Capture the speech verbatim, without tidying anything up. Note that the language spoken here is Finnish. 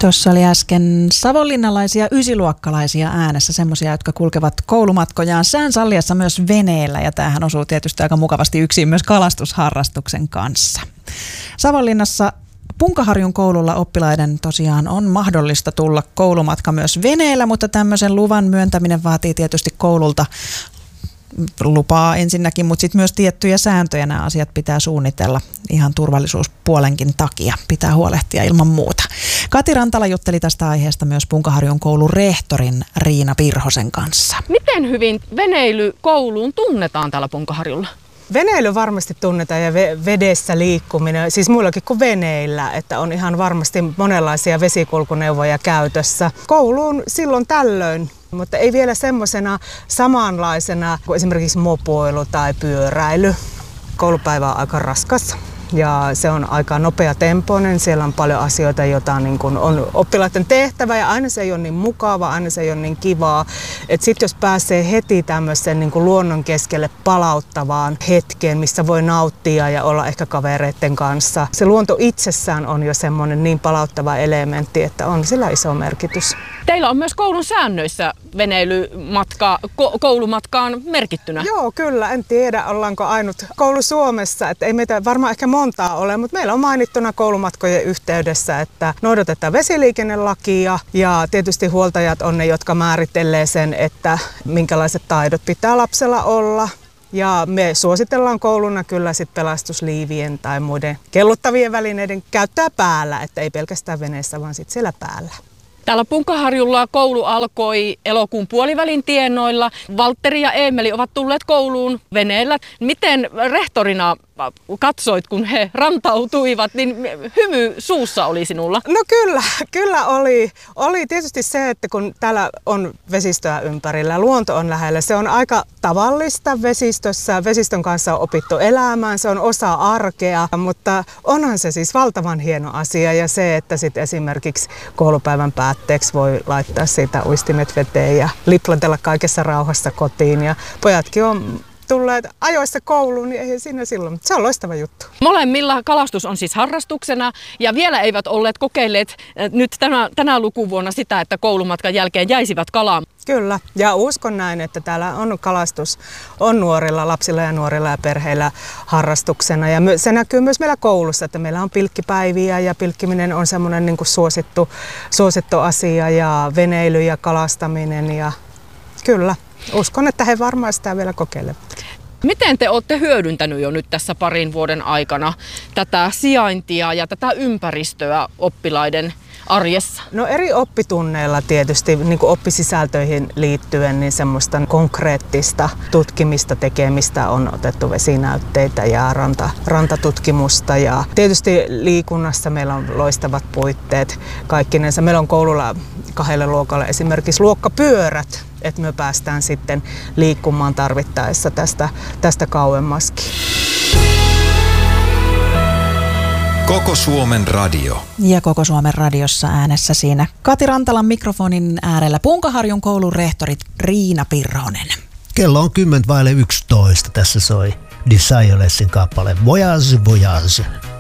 Tuossa oli äsken savonlinnalaisia ysiluokkalaisia äänessä, semmoisia, jotka kulkevat koulumatkojaan sään salliessa myös veneellä, ja tämähän osuu tietysti aika mukavasti yksin myös kalastusharrastuksen kanssa. Savonlinnassa Punkaharjun koululla oppilaiden tosiaan on mahdollista tulla koulumatka myös veneellä, mutta tämmöisen luvan myöntäminen vaatii tietysti koululta lupaa ensinnäkin, mutta sitten myös tiettyjä sääntöjä. Nämä asiat pitää suunnitella ihan turvallisuuspuolenkin takia. Pitää huolehtia ilman muuta. Kati Rantala jutteli tästä aiheesta myös Punkaharjun koulun rehtorin Riina Pirhosen kanssa. Miten hyvin veneily kouluun tunnetaan täällä Punkaharjulla? Veneily varmasti tunnetaan ja vedessä liikkuminen, siis muillakin kuin veneillä, että on ihan varmasti monenlaisia vesikulkuneuvoja käytössä. Kouluun silloin tällöin, mutta ei vielä semmoisena samanlaisena kuin esimerkiksi mopoilu tai pyöräily. Koulupäivä on aika raskas ja se on aika nopeatempoinen. Siellä on paljon asioita, joita niin kuin on oppilaiden tehtävä ja aina se ei ole niin mukava, aina se ei ole niin kivaa. Sitten jos pääsee heti tämmöisen niin kuin luonnon keskelle palauttavaan hetkeen, missä voi nauttia ja olla ehkä kavereiden kanssa. Se luonto itsessään on jo semmoinen niin palauttava elementti, että on sillä iso merkitys. Teillä on myös koulun säännöissä veneilymatka, ko- koulumatkaan merkittynä. Joo, kyllä. En tiedä, ollaanko ainut koulu Suomessa. Että ei meitä varmaan ehkä montaa ole, mutta meillä on mainittuna koulumatkojen yhteydessä, että noudatetaan vesiliikennelakia ja tietysti huoltajat on ne, jotka määrittelee sen, että minkälaiset taidot pitää lapsella olla. Ja me suositellaan kouluna kyllä sit pelastusliivien tai muiden kelluttavien välineiden käyttää päällä, että ei pelkästään veneessä, vaan sit siellä päällä. Täällä Punkaharjulla koulu alkoi elokuun puolivälin tienoilla. Valtteri ja Eemeli ovat tulleet kouluun veneellä. Miten rehtorina katsoit, kun he rantautuivat, niin hymy suussa oli sinulla? No kyllä, kyllä oli. Oli tietysti se, että kun täällä on vesistöä ympärillä, luonto on lähellä, se on aika tavallista vesistössä. Vesistön kanssa on opittu elämään, se on osa arkea, mutta onhan se siis valtavan hieno asia ja se, että sitten esimerkiksi koulupäivän päätteeksi voi laittaa siitä uistimet veteen ja liplatella kaikessa rauhassa kotiin ja pojatkin on tulleet ajoissa kouluun, niin ei siinä silloin. Se on loistava juttu. Molemmilla kalastus on siis harrastuksena ja vielä eivät olleet kokeilleet nyt tänä, tänä lukuvuonna sitä, että koulumatkan jälkeen jäisivät kalaan. Kyllä, ja uskon näin, että täällä on kalastus on nuorilla, lapsilla ja nuorilla ja perheillä harrastuksena. Ja se näkyy myös meillä koulussa, että meillä on pilkkipäiviä ja pilkkiminen on semmoinen niin kuin suosittu, suosittu asia ja veneily ja kalastaminen ja kyllä. Uskon, että he varmaan sitä vielä kokeilevat. Miten te olette hyödyntänyt jo nyt tässä parin vuoden aikana tätä sijaintia ja tätä ympäristöä oppilaiden arjessa? No eri oppitunneilla tietysti niin kuin oppisisältöihin liittyen niin semmoista konkreettista tutkimista, tekemistä on otettu vesinäytteitä ja ranta, rantatutkimusta ja tietysti liikunnassa meillä on loistavat puitteet kaikkinensa. Meillä on koululla kahdelle luokalle esimerkiksi luokkapyörät, että me päästään sitten liikkumaan tarvittaessa tästä, tästä kauemmaskin. Koko Suomen radio. Ja Koko Suomen radiossa äänessä siinä Kati Rantalan mikrofonin äärellä Punkaharjun koulun rehtori Riina Pirhonen. Kello on kymmentä vaille yksitoista. Tässä soi Desirelessin kappale Voyage, Voyage.